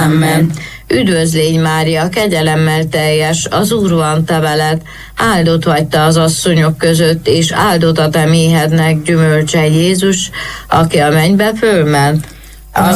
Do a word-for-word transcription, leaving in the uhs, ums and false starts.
Amen. Üdvözlégy Mária, kegyelemmel teljes, az Úr van te veled, áldott vagy te az asszonyok között, és áldott a te méhednek gyümölcse Jézus, aki a mennybe fölment.